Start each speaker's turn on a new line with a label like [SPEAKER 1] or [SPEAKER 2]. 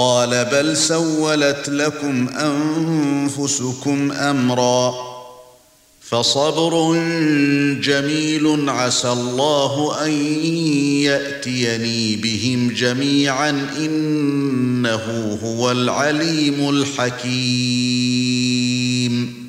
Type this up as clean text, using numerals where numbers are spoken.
[SPEAKER 1] قال بل سولت لكم أنفسكم أمرا فصبر جميل عسى الله أن يأتيني بهم جميعا إنه هو العليم الحكيم